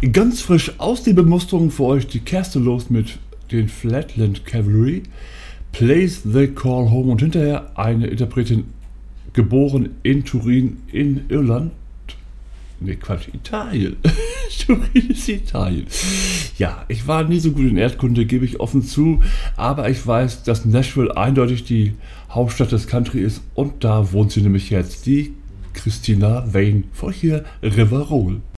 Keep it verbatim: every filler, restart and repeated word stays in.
Ganz frisch aus der Bemusterung für euch die Kerstin los mit den Flatland Cavalry, Place the Call Home, und hinterher eine Interpretin, geboren in Turin in Irland. Ne, Quatsch, Italien. Turin ist Italien. Ja, ich war nie so gut in Erdkunde, gebe ich offen zu, aber ich weiß, dass Nashville eindeutig die Hauptstadt des Country ist, und da wohnt sie nämlich jetzt, die Christina Wayne von hier River Roll.